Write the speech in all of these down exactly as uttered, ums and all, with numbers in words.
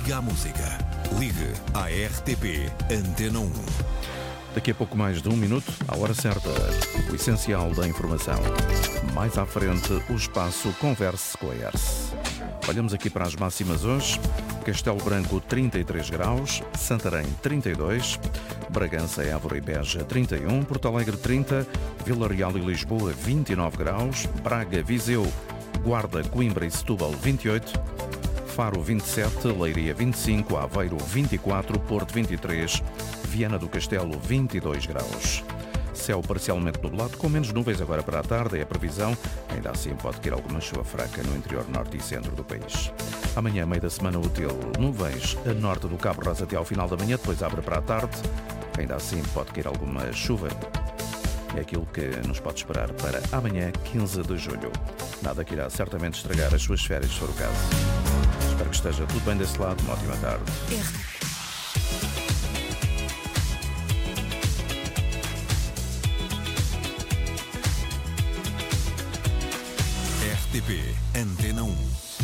Liga à música. Ligue à R T P Antena um. Daqui a pouco mais de um minuto, à hora certa, o essencial da informação. Mais à frente, o espaço Converse com a E R S. Olhamos aqui para as máximas hoje. Castelo Branco, trinta e três graus. Santarém, trinta e dois. Bragança, Évora e Beja, trinta e um. Porto Alegre, trinta. Vila Real e Lisboa, vinte e nove graus. Braga, Viseu, Guarda, Coimbra e Setúbal, vinte e oito. Faro, vinte e sete. Leiria, vinte e cinco. Aveiro, vinte e quatro. Porto, vinte e três. Viana do Castelo, vinte e dois graus. Céu parcialmente nublado, com menos nuvens agora para a tarde, é a previsão. Ainda assim pode cair alguma chuva fraca no interior norte e centro do país. Amanhã, meio da semana útil, nuvens a norte do Cabo Rosa até ao final da manhã, depois abre para a tarde. Ainda assim pode cair alguma chuva. É aquilo que nos pode esperar para amanhã, quinze de julho. Nada que irá certamente estragar as suas férias, se for o caso. Espero que esteja tudo bem desse lado. Uma ótima tarde. R T P Antena um.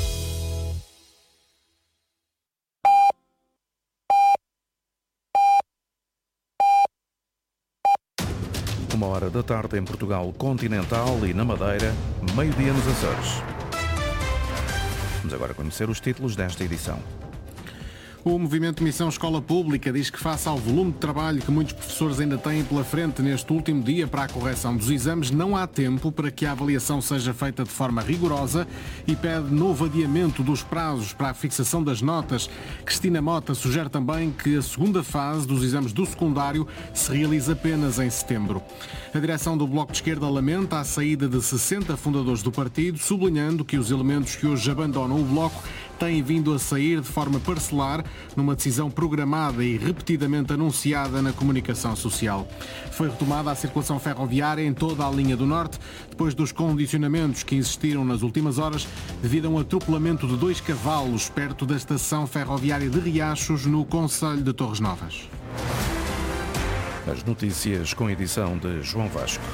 Uma hora da tarde em Portugal continental e na Madeira, meio-dia nos Açores. Vamos agora conhecer os títulos desta edição. O movimento Missão Escola Pública diz que, face ao volume de trabalho que muitos professores ainda têm pela frente neste último dia para a correção dos exames, não há tempo para que a avaliação seja feita de forma rigorosa e pede novo adiamento dos prazos para a fixação das notas. Cristina Mota sugere também que a segunda fase dos exames do secundário se realize apenas em setembro. A direção do Bloco de Esquerda lamenta a saída de sessenta fundadores do partido, sublinhando que os elementos que hoje abandonam o Bloco têm vindo a sair de forma parcelar numa decisão programada e repetidamente anunciada na comunicação social. Foi retomada a circulação ferroviária em toda a linha do Norte, depois dos condicionamentos que existiram nas últimas horas devido a um atropelamento de dois cavalos perto da estação ferroviária de Riachos, no concelho de Torres Novas. As notícias com edição de João Vasco.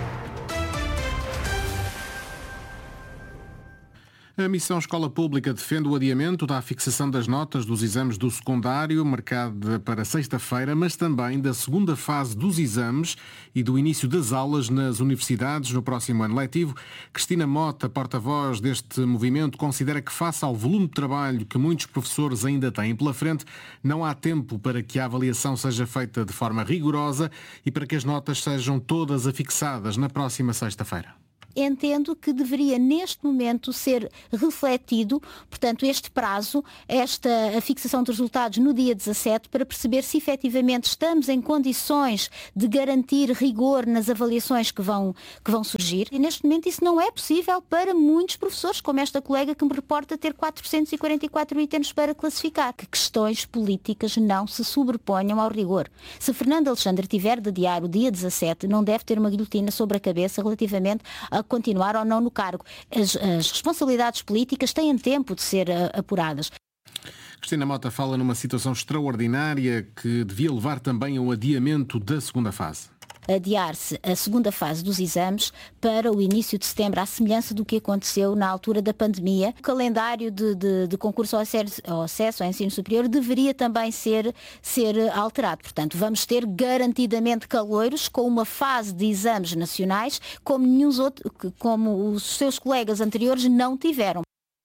A Missão Escola Pública defende o adiamento da fixação das notas dos exames do secundário, marcada para sexta-feira, mas também da segunda fase dos exames e do início das aulas nas universidades no próximo ano letivo. Cristina Mota, porta-voz deste movimento, considera que, face ao volume de trabalho que muitos professores ainda têm pela frente, não há tempo para que a avaliação seja feita de forma rigorosa e para que as notas sejam todas afixadas na próxima sexta-feira. Entendo que deveria neste momento ser refletido, portanto, este prazo, esta a fixação dos resultados no dia dezassete, para perceber se efetivamente estamos em condições de garantir rigor nas avaliações que vão, que vão surgir. E neste momento isso não é possível para muitos professores, como esta colega que me reporta ter quatrocentos e quarenta e quatro itens para classificar. Que questões políticas não se sobreponham ao rigor. Se Fernando Alexandre tiver de adiar o dia dezassete, não deve ter uma guilhotina sobre a cabeça relativamente a continuar ou não no cargo. As, as responsabilidades políticas têm tempo de ser uh, apuradas. Cristina Mota fala numa situação extraordinária que devia levar também ao adiamento da segunda fase. Adiar-se a segunda fase dos exames para o início de setembro, à semelhança do que aconteceu na altura da pandemia. O calendário de, de, de concurso ao acesso, ao acesso ao ensino superior deveria também ser, ser alterado. Portanto, vamos ter garantidamente caloiros com uma fase de exames nacionais como, nenhum outro, como os seus colegas anteriores não tiveram.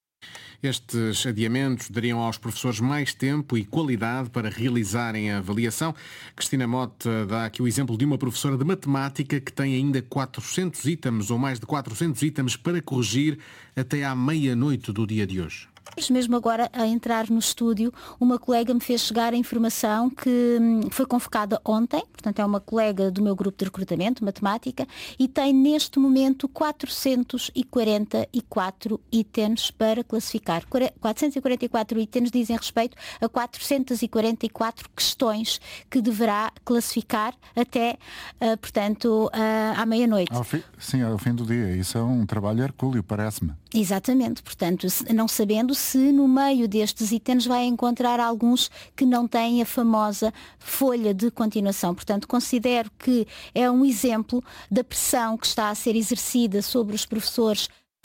Estes adiamentos dariam aos professores mais tempo e qualidade para realizarem a avaliação. Cristina Mota dá aqui o exemplo de uma professora de matemática que tem ainda quatrocentos itens ou mais de quatrocentos itens para corrigir até à meia-noite do dia de hoje. Mesmo agora a entrar no estúdio, uma colega me fez chegar a informação que foi convocada ontem, portanto é uma colega do meu grupo de recrutamento, matemática, e tem neste momento quatrocentos e quarenta e quatro itens para classificar. quatrocentos e quarenta e quatro itens dizem respeito a quatrocentos e quarenta e quatro questões que deverá classificar até, uh, portanto, uh, à meia-noite. Ao fim, sim, ao fim do dia. Isso é um trabalho hercúleo, parece-me. Exatamente, portanto, não sabendo se no meio destes itens vai encontrar alguns que não têm a famosa folha de continuação. Portanto, considero que é um exemplo da pressão que está a ser exercida sobre os professores.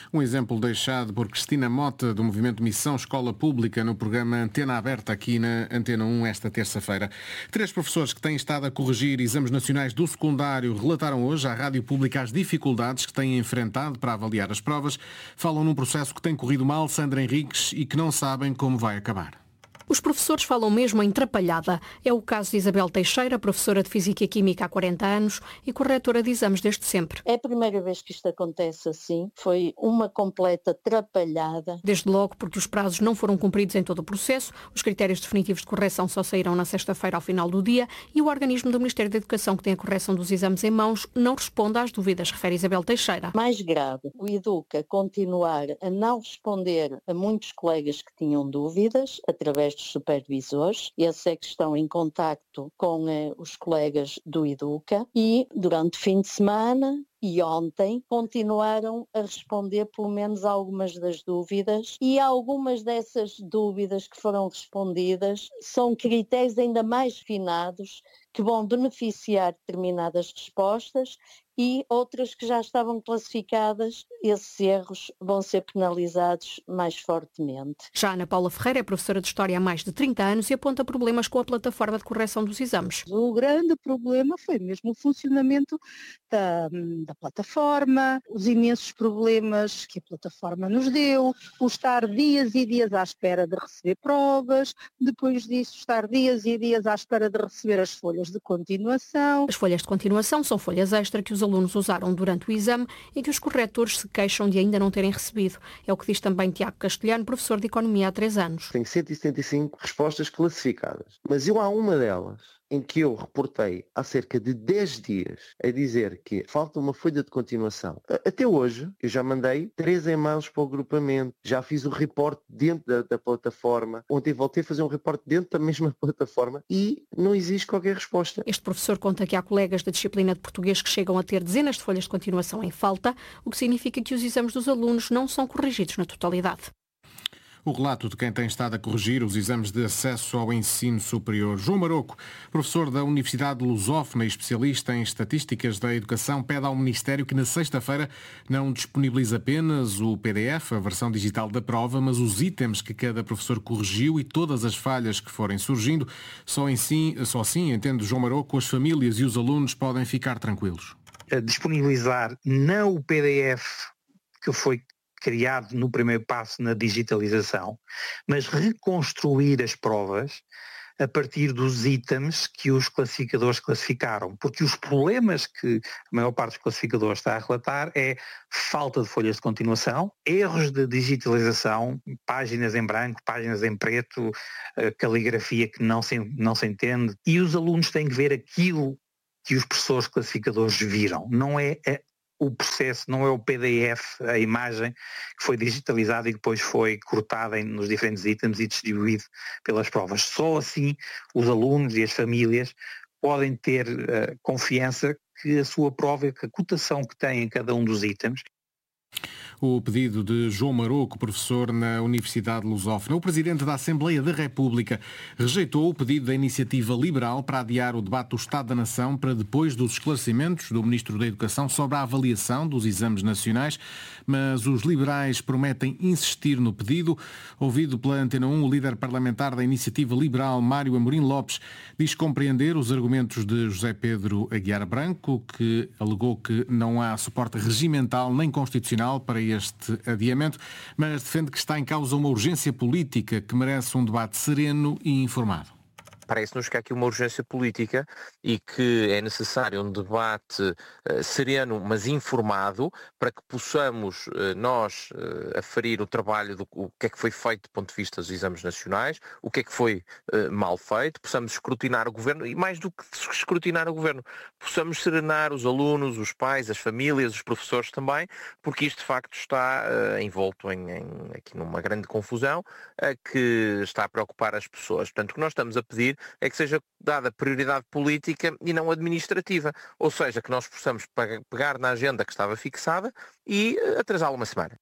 Um exemplo deixado por Cristina Mota, do movimento Missão Escola Pública, no programa Antena Aberta, aqui na Antena um, esta terça-feira. Três professores que têm estado a corrigir exames nacionais do secundário relataram hoje à Rádio Pública as dificuldades que têm enfrentado para avaliar as provas. Falam num processo que tem corrido mal, Sandra Henriques, e que não sabem como vai acabar. Os professores falam mesmo em trapalhada. É o caso de Isabel Teixeira, professora de Física e Química há quarenta anos e corretora de exames desde sempre. É a primeira vez que isto acontece assim. Foi uma completa trapalhada. Desde logo porque os prazos não foram cumpridos em todo o processo, os critérios definitivos de correção só saíram na sexta-feira ao final do dia e o organismo do Ministério da Educação que tem a correção dos exames em mãos não responde às dúvidas, refere Isabel Teixeira. Mais grave, o Educa continuar a não responder a muitos colegas que tinham dúvidas através dos supervisores. Esses é que estão em contacto com eh, os colegas do Educa e durante o fim de semana e ontem continuaram a responder pelo menos algumas das dúvidas e algumas dessas dúvidas que foram respondidas são critérios ainda mais refinados que vão beneficiar determinadas respostas e outras que já estavam classificadas, esses erros vão ser penalizados mais fortemente. Já Ana Paula Ferreira é professora de História há mais de trinta anos e aponta problemas com a plataforma de correção dos exames. O grande problema foi mesmo o funcionamento da, da plataforma, os imensos problemas que a plataforma nos deu, o estar dias e dias à espera de receber provas, depois disso estar dias e dias à espera de receber as folhas de continuação. As folhas de continuação são folhas extra que os alunos usaram durante o exame e que os corretores se queixam de ainda não terem recebido. É o que diz também Tiago Castelhano, professor de Economia há três anos. Tenho cento e setenta e cinco respostas classificadas, mas eu há uma delas em que eu reportei há cerca de dez dias a dizer que falta uma folha de continuação. Até hoje, eu já mandei três e-mails para o agrupamento, já fiz o reporte dentro da, da plataforma, ontem voltei a fazer um reporte dentro da mesma plataforma e não existe qualquer resposta. Este professor conta que há colegas da disciplina de português que chegam a ter dezenas de folhas de continuação em falta, o que significa que os exames dos alunos não são corrigidos na totalidade. O relato de quem tem estado a corrigir os exames de acesso ao ensino superior. João Maroco, professor da Universidade Lusófona e especialista em estatísticas da educação, pede ao Ministério que na sexta-feira não disponibilize apenas o P D F, a versão digital da prova, mas os itens que cada professor corrigiu e todas as falhas que forem surgindo. Só, assim, só assim, entende João Maroco, as famílias e os alunos podem ficar tranquilos. Disponibilizar não o P D F que foi criado no primeiro passo na digitalização, mas reconstruir as provas a partir dos itens que os classificadores classificaram, porque os problemas que a maior parte dos classificadores está a relatar é falta de folhas de continuação, erros de digitalização, páginas em branco, páginas em preto, caligrafia que não se, não se entende, e os alunos têm que ver aquilo que os professores classificadores viram, não é a o processo, não é o P D F, a imagem que foi digitalizada e depois foi cortada em, nos diferentes itens e distribuído pelas provas. Só assim os alunos e as famílias podem ter uh, confiança que a sua prova, que a cotação que tem em cada um dos itens. O pedido de João Maroco, professor na Universidade Lusófona. O Presidente da Assembleia da República rejeitou o pedido da Iniciativa Liberal para adiar o debate do Estado da Nação para depois dos esclarecimentos do Ministro da Educação sobre a avaliação dos exames nacionais, mas os liberais prometem insistir no pedido. Ouvido pela Antena um, o líder parlamentar da Iniciativa Liberal, Mário Amorim Lopes, diz compreender os argumentos de José Pedro Aguiar Branco, que alegou que não há suporte regimental nem constitucional para este adiamento, mas defende que está em causa uma urgência política que merece um debate sereno e informado. Parece-nos que há aqui uma urgência política e que é necessário um debate uh, sereno, mas informado, para que possamos uh, nós uh, aferir o trabalho do o que é que foi feito do ponto de vista dos exames nacionais, o que é que foi uh, mal feito, possamos escrutinar o governo e, mais do que escrutinar o governo, possamos serenar os alunos, os pais, as famílias, os professores também, porque isto de facto está uh, envolto em, em, aqui numa grande confusão uh, que está a preocupar as pessoas. Portanto, o que nós estamos a pedir é que seja dada prioridade política e não administrativa, ou seja, que nós possamos pegar na agenda que estava fixada e atrasá-la uma semana.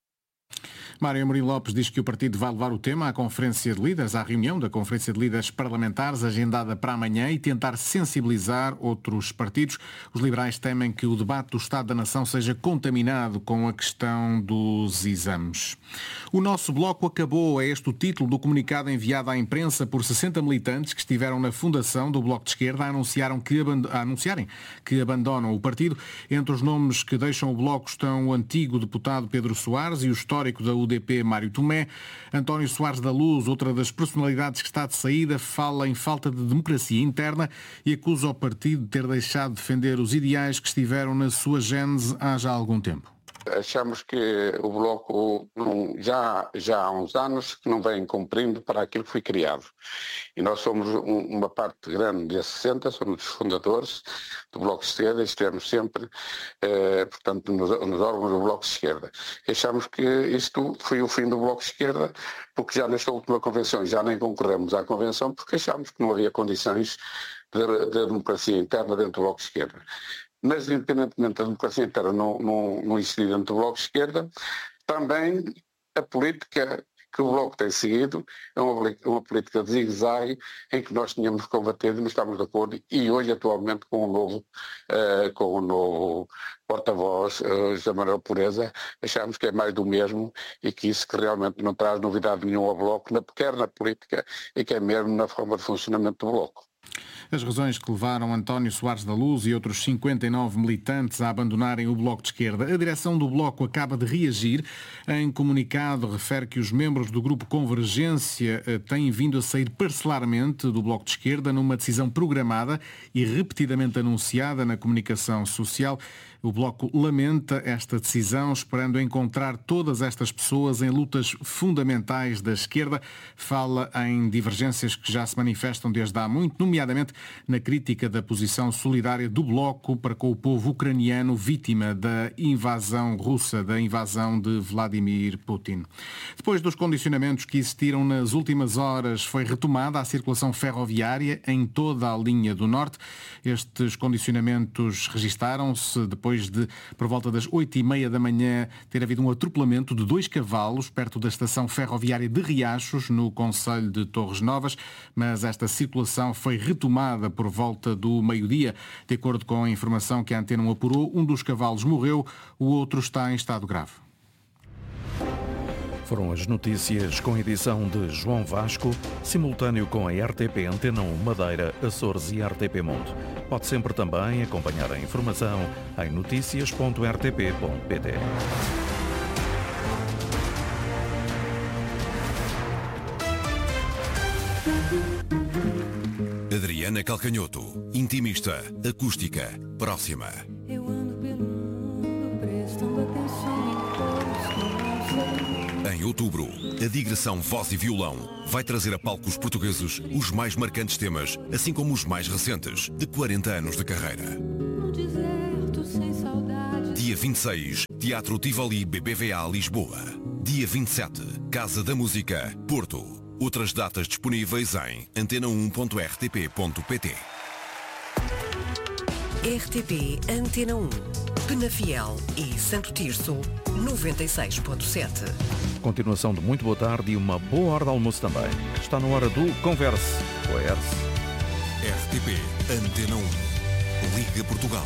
Mário Amorim Lopes diz que o partido vai levar o tema à Conferência de Líderes, à reunião da Conferência de Líderes Parlamentares, agendada para amanhã, e tentar sensibilizar outros partidos. Os liberais temem que o debate do Estado da Nação seja contaminado com a questão dos exames. O nosso bloco acabou, é este o título do comunicado enviado à imprensa por sessenta militantes que estiveram na fundação do Bloco de Esquerda a, anunciaram que aband- a anunciarem que abandonam o partido. Entre os nomes que deixam o Bloco estão o antigo deputado Pedro Soares e o histórico da U D P Mário Tomé. António Soares da Luz, outra das personalidades que está de saída, fala em falta de democracia interna e acusa o partido de ter deixado de defender os ideais que estiveram na sua gênese há já algum tempo. Achamos que o Bloco não, já, já há uns anos que não vem cumprindo para aquilo que foi criado. E nós somos um, uma parte grande desses sessenta, somos os fundadores do Bloco de Esquerda e estivemos sempre, eh, portanto, nos, nos órgãos do Bloco de Esquerda. E achamos que isto foi o fim do Bloco de Esquerda, porque já nesta última convenção já nem concorremos à convenção, porque achamos que não havia condições de, de democracia interna dentro do Bloco de Esquerda. Mas, independentemente da democracia interna não, não, não existir dentro do Bloco de Esquerda, também a política que o Bloco tem seguido é uma, uma política de zigue-zague em que nós tínhamos combatido e não estamos de acordo, e hoje, atualmente, com o novo, uh, com o novo porta-voz, uh, José Manuel Pureza, achamos que é mais do mesmo e que isso que realmente não traz novidade nenhuma ao Bloco, quer na política e que é mesmo na forma de funcionamento do Bloco. As razões que levaram António Soares da Luz e outros cinquenta e nove militantes a abandonarem o Bloco de Esquerda. A direção do Bloco acaba de reagir. Em comunicado, refere que os membros do Grupo Convergência têm vindo a sair parcelarmente do Bloco de Esquerda numa decisão programada e repetidamente anunciada na comunicação social. O Bloco lamenta esta decisão, esperando encontrar todas estas pessoas em lutas fundamentais da esquerda. Fala em divergências que já se manifestam desde há muito, nomeadamente na crítica da posição solidária do Bloco para com o povo ucraniano vítima da invasão russa, da invasão de Vladimir Putin. Depois dos condicionamentos que existiram nas últimas horas, foi retomada a circulação ferroviária em toda a linha do Norte. Estes condicionamentos registaram-se depois Depois de, por volta das oito e meia da manhã, ter havido um atropelamento de dois cavalos perto da estação ferroviária de Riachos, no concelho de Torres Novas, mas esta circulação foi retomada por volta do meio-dia. De acordo com a informação que a Antena um apurou, um dos cavalos morreu, o outro está em estado grave. Foram as notícias com edição de João Vasco, simultâneo com a R T P Antena um Madeira, Açores e R T P Mundo. Pode sempre também acompanhar a informação em noticias ponto r t p ponto p t. Adriana Calcanhoto, intimista, acústica, próxima. Eu ando pelo mundo prestando atenção em todos. Em outubro, a digressão Voz e Violão vai trazer a palcos portugueses os mais marcantes temas, assim como os mais recentes, de quarenta anos de carreira. No deserto, sem saudade. Dia vinte e seis, Teatro Tivoli B B V A Lisboa. Dia vinte e sete, Casa da Música, Porto. Outras datas disponíveis em antena um ponto r t p ponto p t. R T P Antena um, Penafiel e Santo Tirso, noventa e seis ponto sete. Continuação de muito boa tarde e uma boa hora de almoço também. Está na hora do Converse com a E R S. R T P Antena um, Liga Portugal.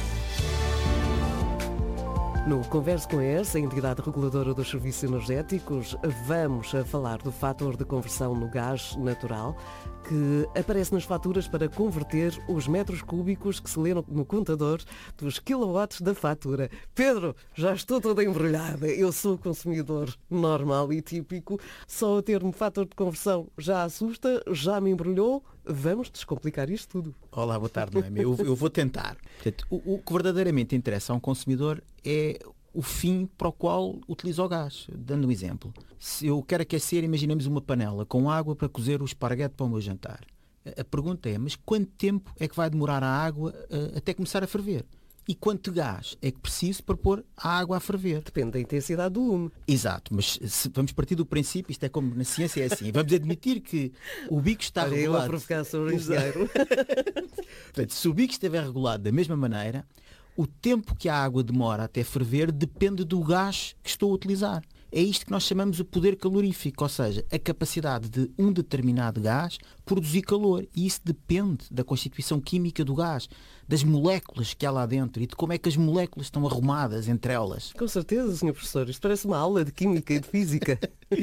No Converse com a E R S, a entidade reguladora dos serviços energéticos, vamos a falar do fator de conversão no gás natural que aparece nas faturas para converter os metros cúbicos que se lê no, no contador dos quilowatts da fatura. Pedro, já estou toda embrulhada. Eu sou consumidor normal e típico. Só o termo fator de conversão já assusta, já me embrulhou. Vamos descomplicar isto tudo. Olá, boa tarde, Noemi. Eu, eu vou tentar. Portanto, o, o que verdadeiramente interessa a um consumidor é o fim para o qual utiliza o gás. Dando um exemplo. Se eu quero aquecer, imaginemos uma panela com água para cozer o esparguete para o meu jantar. A, a pergunta é, mas quanto tempo é que vai demorar a água uh, até começar a ferver? E quanto gás é que preciso para pôr a água a ferver? Depende da intensidade do lume. Exato, mas se vamos partir do princípio, isto é como na ciência, é assim, vamos admitir que o bico está Olha, regulado. Eu a provocar sobre o engenheiro. Portanto, se o bico estiver regulado da mesma maneira, o tempo que a água demora até ferver depende do gás que estou a utilizar. é isto que nós chamamos o poder calorífico, ou seja, a capacidade de um determinado gás produzir calor. E isso depende da constituição química do gás, das moléculas que há lá dentro e de como é que as moléculas estão arrumadas entre elas. Com certeza, senhor Professor. Isto parece uma aula de Química e de Física.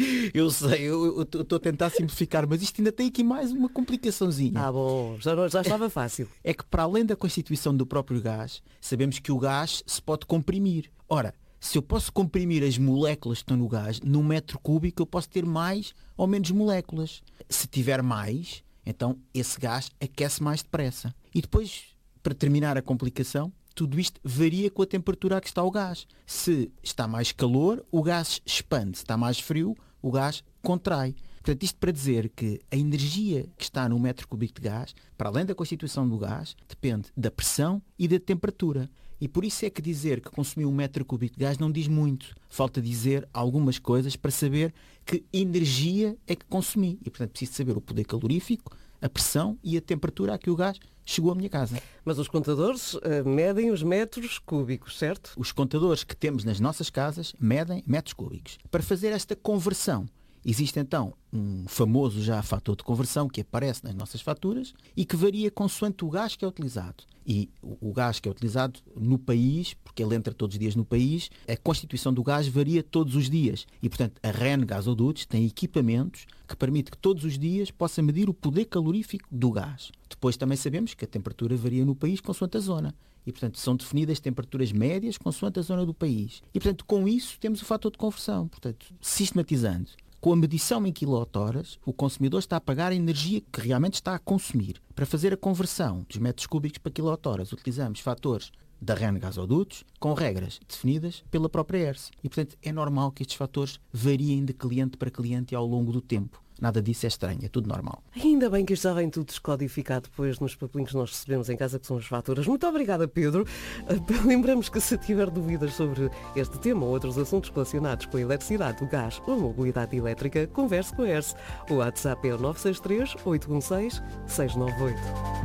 Eu sei, eu estou a tentar simplificar, mas isto ainda tem aqui mais uma complicaçãozinha. Ah, bom, já, já estava fácil. É que para além da constituição do próprio gás, sabemos que o gás se pode comprimir. Ora, se eu posso comprimir as moléculas que estão no gás, num metro cúbico eu posso ter mais ou menos moléculas. Se tiver mais, então esse gás aquece mais depressa. E depois, para terminar a complicação, tudo isto varia com a temperatura a que está o gás. Se está mais calor, o gás expande. Se está mais frio, o gás contrai. Portanto, isto para dizer que a energia que está no metro cúbico de gás, para além da constituição do gás, depende da pressão e da temperatura. E por isso é que dizer que consumiu um metro cúbico de gás não diz muito. Falta dizer algumas coisas para saber que energia é que consumi. E, portanto, preciso saber o poder calorífico, a pressão e a temperatura a que o gás chegou à minha casa. Mas os contadores uh, medem os metros cúbicos, certo? Os contadores que temos nas nossas casas medem metros cúbicos. Para fazer esta conversão, existe então um famoso já fator de conversão que aparece nas nossas faturas e que varia consoante o gás que é utilizado. E o, o gás que é utilizado no país, porque ele entra todos os dias no país, a constituição do gás varia todos os dias. E, portanto, a R E N Gasodutos tem equipamentos que permitem que todos os dias possa medir o poder calorífico do gás. Depois também sabemos que a temperatura varia no país consoante a zona. E, portanto, são definidas temperaturas médias consoante a zona do país. E, portanto, com isso temos o fator de conversão. Portanto, sistematizando, com a medição em quilowatt-horas, o consumidor está a pagar a energia que realmente está a consumir. Para fazer a conversão dos metros cúbicos para quilowatt-horas, utilizamos fatores da R E N Gasodutos com regras definidas pela própria E R S. E, portanto, é normal que estes fatores variem de cliente para cliente ao longo do tempo. Nada disso é estranho, é tudo normal. Ainda bem que isto já vem tudo descodificado depois nos papelinhos que nós recebemos em casa, que são as faturas. Muito obrigada, Pedro. Lembramos que se tiver dúvidas sobre este tema ou outros assuntos relacionados com a eletricidade, o gás ou a mobilidade elétrica, converse com a E R S. O WhatsApp é o nove seis três, oito um seis, seis nove oito.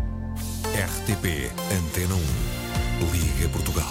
R T P Antena um. Liga Portugal.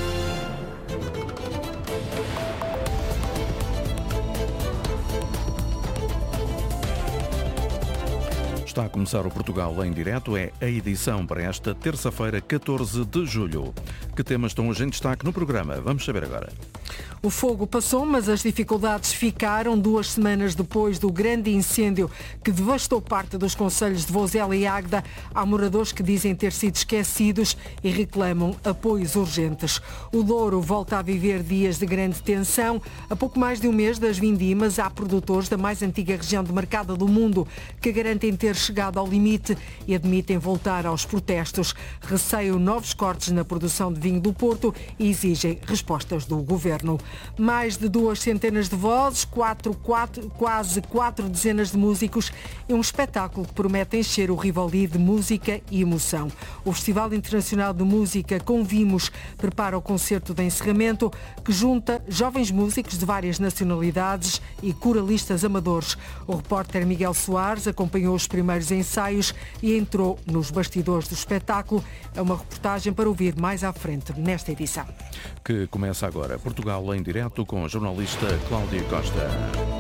Está a começar o Portugal em direto, é a edição para esta terça-feira, catorze de julho. Que temas estão hoje em destaque no programa? Vamos saber agora. O fogo passou, mas as dificuldades ficaram duas semanas depois do grande incêndio que devastou parte dos concelhos de Vozela e Águeda. Há moradores que dizem ter sido esquecidos e reclamam apoios urgentes. O Douro volta a viver dias de grande tensão. A pouco mais de um mês das vindimas, há produtores da mais antiga região de mercado do mundo que garantem ter chegado ao limite e admitem voltar aos protestos. Receiam novos cortes na produção de vinho do Porto e exigem respostas do governo. Mais de duas centenas de vozes, quatro, quatro, quase quatro dezenas de músicos e um espetáculo que promete encher o Rivoli de música e emoção. O Festival Internacional de Música Convimos prepara o concerto de encerramento que junta jovens músicos de várias nacionalidades e coralistas amadores. O repórter Miguel Soares acompanhou os primeiros ensaios e entrou nos bastidores do espetáculo. É uma reportagem para ouvir mais à frente nesta edição. Que começa agora. Portugal em direto com a jornalista Cláudia Costa.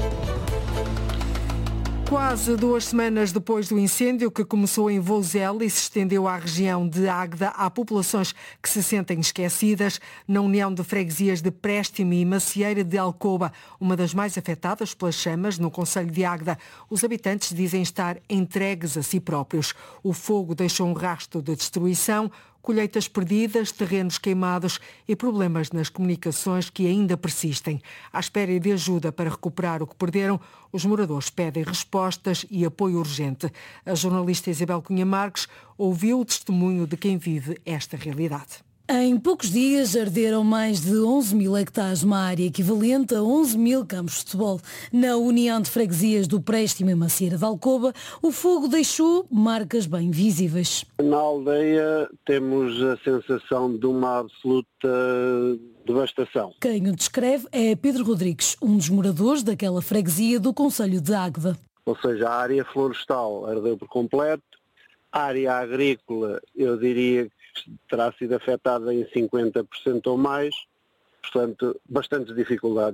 Quase duas semanas depois do incêndio que começou em Vozela e se estendeu à região de Águeda, há populações que se sentem esquecidas. Na União de Freguesias de Préstimo e Macieira de Alcoba, uma das mais afetadas pelas chamas no concelho de Águeda, os habitantes dizem estar entregues a si próprios. O fogo deixou um rastro de destruição, colheitas perdidas, terrenos queimados e problemas nas comunicações que ainda persistem. À espera de ajuda para recuperar o que perderam, os moradores pedem respostas e apoio urgente. A jornalista Isabel Cunha Marques ouviu o testemunho de quem vive esta realidade. Em poucos dias arderam mais de onze mil hectares, uma área equivalente a onze mil campos de futebol. Na União de Freguesias do Préstimo e Macieira de Alcoba, o fogo deixou marcas bem visíveis. Na aldeia temos a sensação de uma absoluta devastação. Quem o descreve é Pedro Rodrigues, um dos moradores daquela freguesia do concelho de Águeda. Ou seja, a área florestal ardeu por completo, a área agrícola, eu diria que terá sido afetada em cinquenta por cento ou mais, portanto, bastantes dificuldades.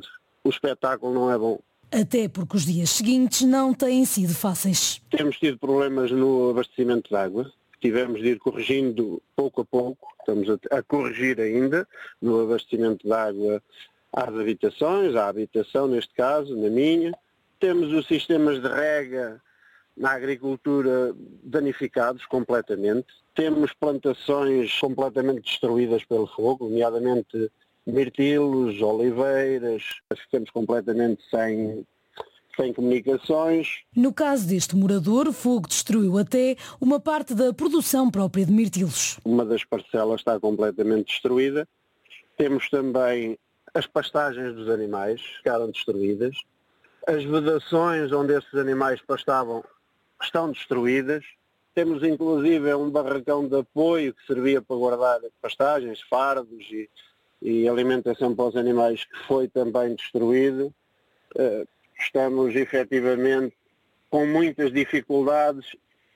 o espetáculo não é bom. Até porque os dias seguintes não têm sido fáceis. Temos tido problemas no abastecimento de água. Tivemos de ir corrigindo pouco a pouco, estamos a, a corrigir ainda, no abastecimento de água às habitações, à habitação neste caso, na minha. Temos os sistemas de rega na agricultura danificados completamente. Temos plantações completamente destruídas pelo fogo, nomeadamente mirtilos, oliveiras. Ficamos completamente sem... sem comunicações. No caso deste morador, o fogo destruiu até uma parte da produção própria de mirtilos. Uma das parcelas está completamente destruída. Temos também as pastagens dos animais, ficaram destruídas. As vedações onde esses animais pastavam estão destruídas. Temos inclusive um barracão de apoio que servia para guardar pastagens, fardos e, e alimentação para os animais, que foi também destruído. Uh, Estamos efetivamente com muitas dificuldades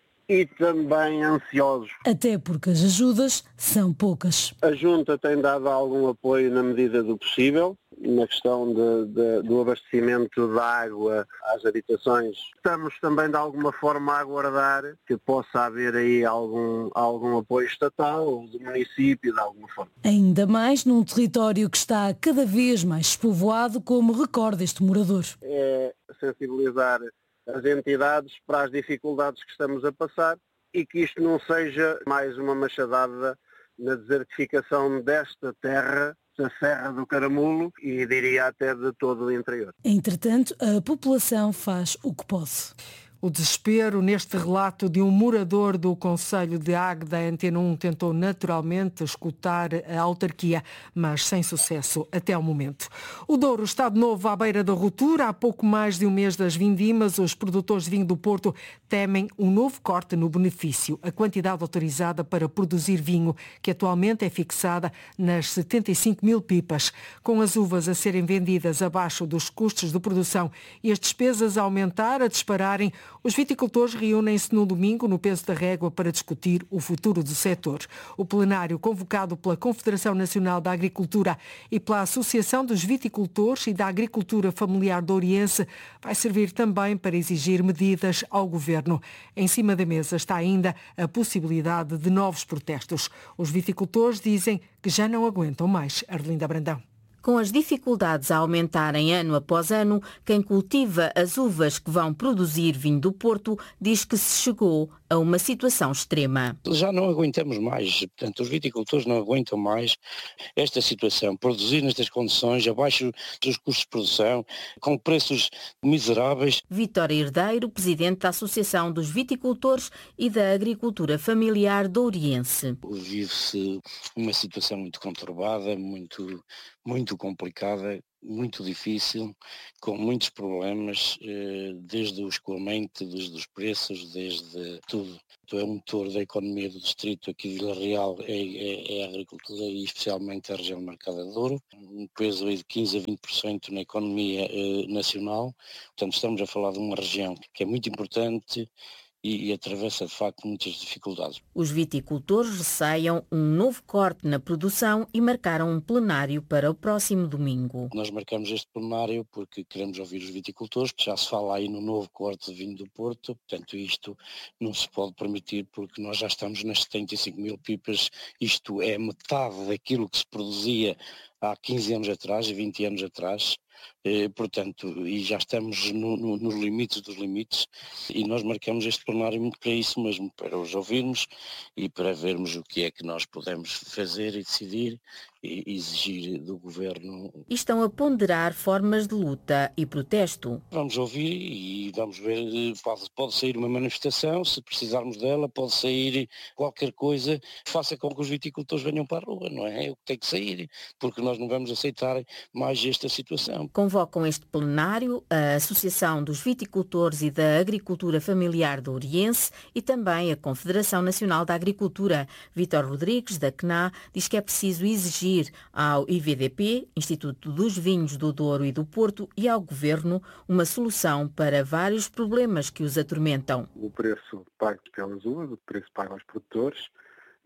e também ansiosos. Até porque as ajudas são poucas. A Junta tem dado algum apoio na medida do possível, na questão de, de, do abastecimento de água às habitações. Estamos também de alguma forma a aguardar que possa haver aí algum, algum apoio estatal ou do município de alguma forma. Ainda mais num território que está cada vez mais despovoado, como recorda este morador. É sensibilizar as entidades para as dificuldades que estamos a passar e que isto não seja mais uma machadada na desertificação desta terra, da Serra do Caramulo e diria até de todo o interior. Entretanto, a população faz o que pode. O desespero neste relato de um morador do concelho de Águeda. A Antena um tentou naturalmente escutar a autarquia, mas sem sucesso até ao momento. O Douro está de novo à beira da ruptura. Há pouco mais de um mês das vindimas, os produtores de vinho do Porto temem um novo corte no benefício. A quantidade autorizada para produzir vinho, que atualmente é fixada nas setenta e cinco mil pipas. Com as uvas a serem vendidas abaixo dos custos de produção e as despesas a aumentar, a dispararem, os viticultores reúnem-se no domingo no Peso da Régua para discutir o futuro do setor. O plenário, convocado pela Confederação Nacional da Agricultura e pela Associação dos Viticultores e da Agricultura Familiar Douriense, vai servir também para exigir medidas ao governo. Em cima da mesa está ainda a possibilidade de novos protestos. Os viticultores dizem que já não aguentam mais. Arlinda Brandão. Com as dificuldades a aumentarem ano após ano, quem cultiva as uvas que vão produzir vinho do Porto diz que se chegou a uma situação extrema. Já não aguentamos mais, portanto, os viticultores não aguentam mais esta situação. Produzir nestas condições, abaixo dos custos de produção, com preços miseráveis. Vítor Herdeiro, presidente da Associação dos Viticultores e da Agricultura Familiar Douriense. Vive-se uma situação muito conturbada, muito, muito complicada, muito difícil, com muitos problemas, desde o escoamento, desde os preços, desde tudo. É um motor da economia do distrito aqui de Vila Real, é, é, é a agricultura e especialmente a região marcada de Douro, um peso aí de quinze a vinte por cento na economia eh, nacional. Portanto, estamos a falar de uma região que é muito importante e, e atravessa de facto muitas dificuldades. Os viticultores receiam um novo corte na produção e marcaram um plenário para o próximo domingo. Nós marcamos este plenário porque queremos ouvir os viticultores, que já se fala aí no novo corte de vinho do Porto, portanto isto não se pode permitir porque nós já estamos nas setenta e cinco mil pipas, isto é metade daquilo que se produzia há quinze anos atrás e vinte anos atrás. Eh, portanto, e já estamos no, no, nos limites dos limites e nós marcamos este plenário muito para isso mesmo, para os ouvirmos e para vermos o que é que nós podemos fazer e decidir e exigir do Governo. E estão a ponderar formas de luta e protesto. Vamos ouvir e vamos ver, pode, pode sair uma manifestação, se precisarmos dela, pode sair qualquer coisa que faça com que os viticultores venham para a rua, não é? É o que tem que sair, porque nós não vamos aceitar mais esta situação. Convocam este plenário a Associação dos Viticultores e da Agricultura Familiar Douriense e também a Confederação Nacional da Agricultura. Vítor Rodrigues, da C N A, diz que é preciso exigir ao I V D P, Instituto dos Vinhos do Douro e do Porto, e ao Governo uma solução para vários problemas que os atormentam. O preço pago pelas uvas, o preço pago aos produtores,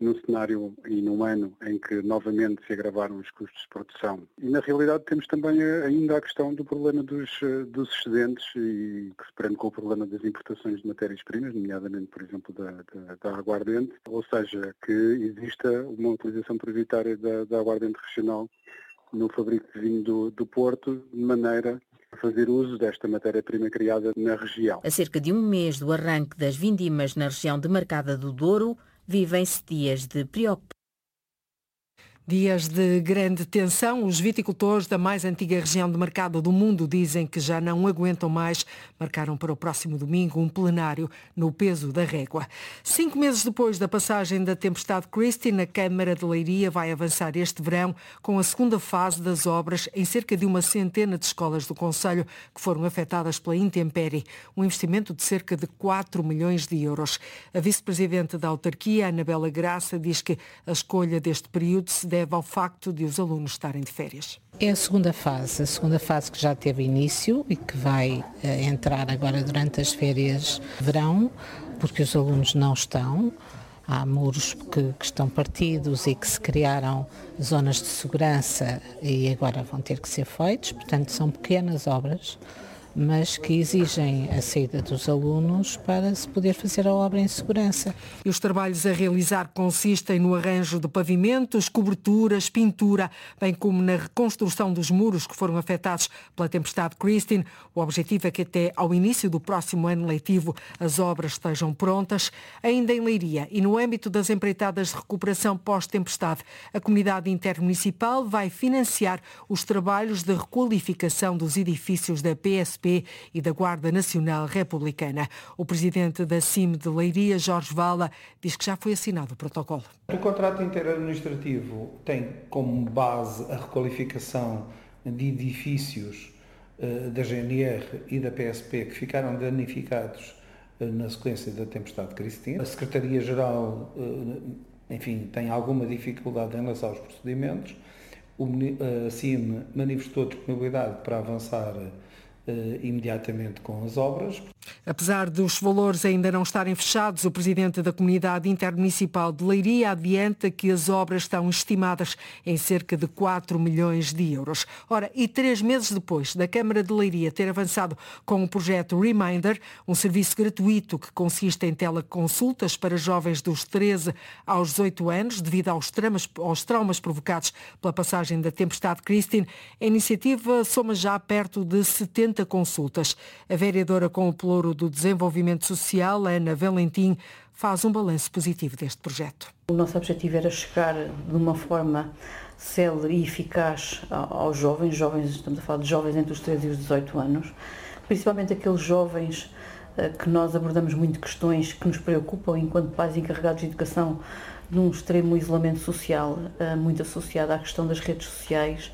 num cenário e num ano em que novamente se agravaram os custos de produção. E na realidade temos também ainda a questão do problema dos, dos excedentes e que se prende com o problema das importações de matérias-primas, nomeadamente, por exemplo, da, da, da aguardente, ou seja, que exista uma utilização prioritária da, da aguardente regional no fabrico de vinho do, do Porto, de maneira a fazer uso desta matéria-prima criada na região. A cerca de um mês do arranque das vindimas na região demarcada do Douro, vivem-se dias de preocupação. Dias de grande tensão, os viticultores da mais antiga região de mercado do mundo dizem que já não aguentam mais. Marcaram para o próximo domingo um plenário no peso da régua. Cinco meses depois da passagem da tempestade Christine, a Câmara de Leiria vai avançar este verão com a segunda fase das obras em cerca de uma centena de escolas do concelho que foram afetadas pela intempérie. Um investimento de cerca de quatro milhões de euros. A vice-presidente da autarquia, Anabela Graça, diz que a escolha deste período se deve ao facto de os alunos estarem de férias. É a segunda fase, a segunda fase que já teve início e que vai uh, entrar agora durante as férias de verão, porque os alunos não estão. Há muros que, que estão partidos e que se criaram zonas de segurança e agora vão ter que ser feitos, portanto são pequenas obras, mas que exigem a saída dos alunos para se poder fazer a obra em segurança. E os trabalhos a realizar consistem no arranjo de pavimentos, coberturas, pintura, bem como na reconstrução dos muros que foram afetados pela tempestade Christine. O objetivo é que até ao início do próximo ano letivo as obras estejam prontas. Ainda em Leiria e no âmbito das empreitadas de recuperação pós-tempestade, a comunidade intermunicipal vai financiar os trabalhos de requalificação dos edifícios da P S P e da Guarda Nacional Republicana. O presidente da C I M de Leiria, Jorge Vala, diz que já foi assinado o protocolo. O contrato interadministrativo tem como base a requalificação de edifícios uh, da G N R e da P S P que ficaram danificados uh, na sequência da tempestade Christine. A Secretaria-Geral, uh, enfim, tem alguma dificuldade em relação aos procedimentos. O, a C I M manifestou disponibilidade para avançar Uh, imediatamente com as obras. Apesar dos valores ainda não estarem fechados, o presidente da Comunidade Intermunicipal de Leiria adianta que as obras estão estimadas em cerca de quatro milhões de euros. Ora, e três meses depois da Câmara de Leiria ter avançado com o projeto Reminder, um serviço gratuito que consiste em teleconsultas para jovens dos treze aos dezoito anos, devido aos traumas, aos traumas provocados pela passagem da tempestade Christine, a iniciativa soma já perto de setenta consultas. A vereadora com o pelouro do Desenvolvimento Social, Ana Valentim, faz um balanço positivo deste projeto. O nosso objetivo era chegar de uma forma célere e eficaz aos jovens, jovens, estamos a falar de jovens entre os treze e os dezoito anos, principalmente aqueles jovens que nós abordamos muito questões que nos preocupam enquanto pais encarregados de educação, num extremo isolamento social, muito associado à questão das redes sociais,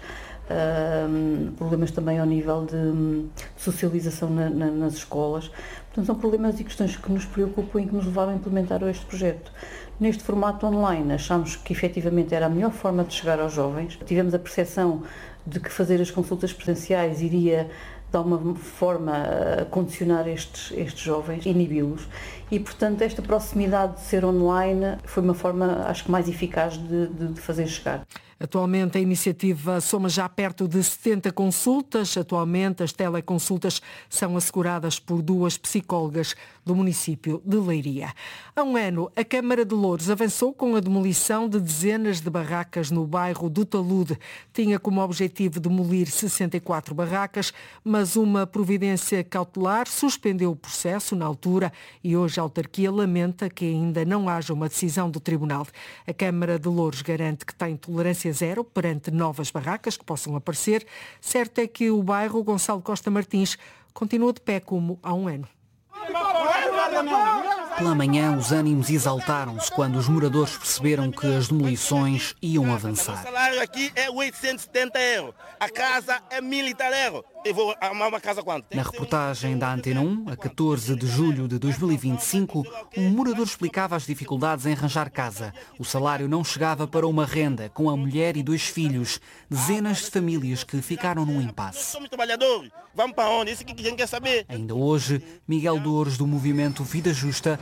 Uh, problemas também ao nível de, de socialização na, na, nas escolas. Portanto, são problemas e questões que nos preocupam e que nos levaram a implementar este projeto. Neste formato online, achámos que efetivamente era a melhor forma de chegar aos jovens. Tivemos a percepção de que fazer as consultas presenciais iria, de alguma forma, a condicionar estes, estes jovens, inibi-los. E, portanto, esta proximidade de ser online foi uma forma, acho que, mais eficaz de, de, de fazer chegar. Atualmente a iniciativa soma já perto de setenta consultas. Atualmente as teleconsultas são asseguradas por duas psicólogas do município de Leiria. Há um ano, a Câmara de Louros avançou com a demolição de dezenas de barracas no bairro do Talude. Tinha como objetivo demolir sessenta e quatro barracas, mas uma providência cautelar suspendeu o processo na altura e hoje a autarquia lamenta que ainda não haja uma decisão do tribunal. A Câmara de Louros garante que tem tolerância zero perante novas barracas que possam aparecer. Certo é que o bairro Gonçalo Costa Martins continua de pé como há um ano. Pela manhã, os ânimos exaltaram-se quando os moradores perceberam que as demolições iam avançar. O salário aqui é oitocentos e setenta euros. A casa é mil e tal euros. Eu vou arrumar uma casa quanto? Na reportagem da Antena um, a catorze de julho de dois mil e vinte e cinco, um morador explicava as dificuldades em arranjar casa. O salário não chegava para uma renda, com a mulher e dois filhos. Dezenas de famílias que ficaram num impasse. Somos trabalhadores. Vamos para onde? Isso que a gente quer saber. Ainda hoje, Miguel Douros, do movimento Vida Justa,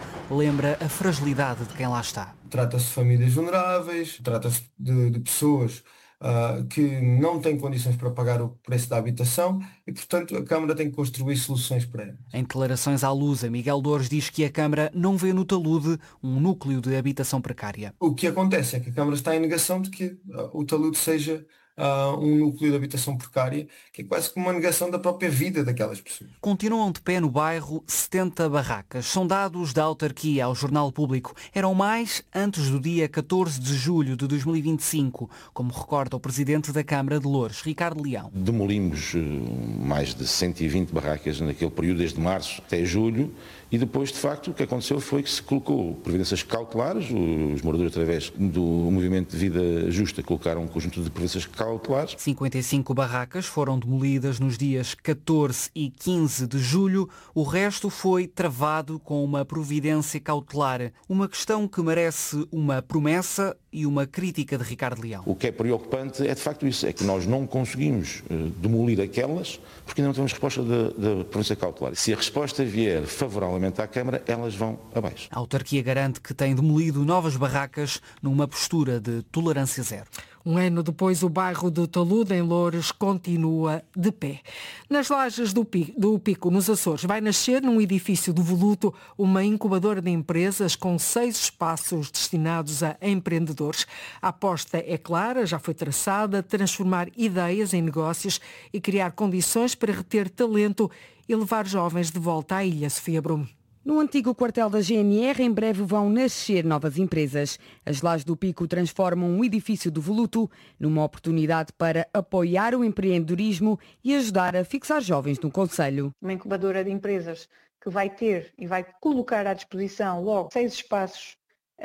lembra a fragilidade de quem lá está. Trata-se de famílias vulneráveis, trata-se de, de pessoas uh, que não têm condições para pagar o preço da habitação e, portanto, a Câmara tem que construir soluções para elas. Em declarações à Lusa, Miguel Dores diz que a Câmara não vê no talude um núcleo de habitação precária. O que acontece é que a Câmara está em negação de que uh, o talude seja Uh, um núcleo de habitação precária, que é quase como uma negação da própria vida daquelas pessoas. Continuam de pé no bairro setenta barracas. São dados da autarquia ao Jornal Público. Eram mais antes do dia catorze de julho de dois mil e vinte e cinco, como recorda o Presidente da Câmara de Loures, Ricardo Leão. Demolimos uh, mais de cento e vinte barracas naquele período, desde março até julho, e depois, de facto, o que aconteceu foi que se colocou providências cautelares. Os moradores, através do Movimento de Vida Justa, colocaram um conjunto de providências cautelares. cinquenta e cinco barracas foram demolidas nos dias catorze e quinze de julho. O resto foi travado com uma providência cautelar. Uma questão que merece uma promessa e uma crítica de Ricardo Leão. O que é preocupante é, de facto, isso. É que nós não conseguimos uh, demolir aquelas porque ainda não temos resposta da, da providência cautelar. Se a resposta vier favorável à Câmara, elas vão abaixo. A autarquia garante que tem demolido novas barracas numa postura de tolerância zero. Um ano depois, o bairro de Talude, em Loures, continua de pé. Nas lajes do Pico, nos Açores, vai nascer num edifício do Voluto uma incubadora de empresas com seis espaços destinados a empreendedores. A aposta é clara, já foi traçada, transformar ideias em negócios e criar condições para reter talento e levar jovens de volta à ilha. Sofia Brum. No antigo quartel da G N R, em breve vão nascer novas empresas. As Lajes do Pico transformam um edifício do Voluto numa oportunidade para apoiar o empreendedorismo e ajudar a fixar jovens no concelho. Uma incubadora de empresas que vai ter e vai colocar à disposição logo seis espaços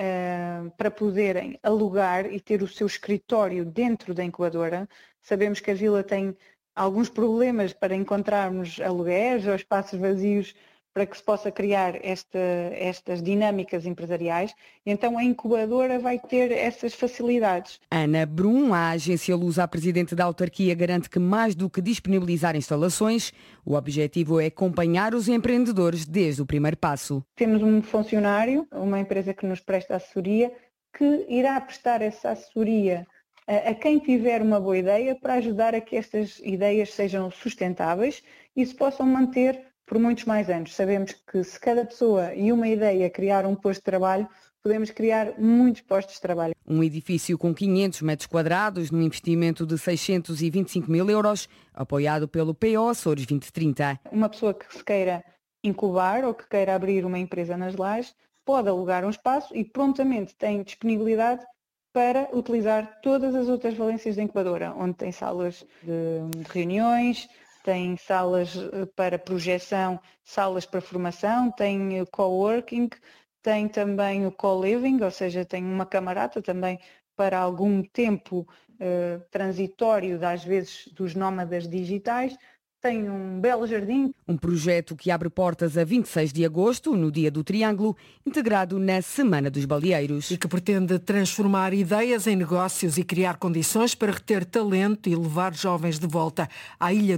uh, para poderem alugar e ter o seu escritório dentro da incubadora. Sabemos que a vila tem alguns problemas para encontrarmos aluguéis ou espaços vazios para que se possa criar esta, estas dinâmicas empresariais, então a incubadora vai ter essas facilidades. Ana Brum, a agência Lusa, a presidente da autarquia, garante que mais do que disponibilizar instalações, o objetivo é acompanhar os empreendedores desde o primeiro passo. Temos um funcionário, uma empresa que nos presta assessoria, que irá prestar essa assessoria a, a quem tiver uma boa ideia para ajudar a que estas ideias sejam sustentáveis e se possam manter por muitos mais anos. Sabemos que se cada pessoa e uma ideia criar um posto de trabalho, podemos criar muitos postos de trabalho. Um edifício com quinhentos metros quadrados, num investimento de seiscentos e vinte e cinco mil euros, apoiado pelo P O Açores vinte trinta. Uma pessoa que se queira incubar ou que queira abrir uma empresa nas Lajes, pode alugar um espaço e prontamente tem disponibilidade para utilizar todas as outras valências da incubadora, onde tem salas de, de reuniões, tem salas para projeção, salas para formação, tem coworking, tem também o co-living, ou seja, tem uma camarata também para algum tempo eh, transitório, às vezes, dos nómadas digitais. Tem um belo jardim. Um projeto que abre portas a vinte e seis de agosto, no Dia do Triângulo, integrado na Semana dos Baleeiros. E que pretende transformar ideias em negócios e criar condições para reter talento e levar jovens de volta à ilha